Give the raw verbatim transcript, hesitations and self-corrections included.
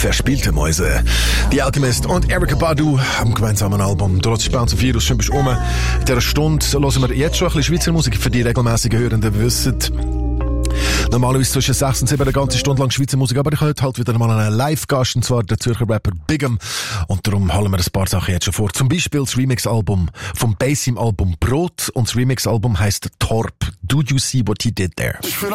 Verspielte Mäuse. Die Alchemist und Erykah Badu am gemeinsamen Album «Trotz Bounce of Virus» schon bist um. In dieser Stunde hören wir jetzt schon ein bisschen Schweizer Musik, für die regelmäßigen Hörenden wissen. Normalerweise zwischen sechs und sieben eine ganze Stunde lang Schweizer Musik, aber ich habe heute wieder mal einen Live-Gast, und zwar der Zürcher Rapper Big'em. Und darum holen wir ein paar Sachen jetzt schon vor. Zum Beispiel das Remix-Album vom Bass im Album Brot, und das Remix-Album heisst Torp. Do you see what he did there?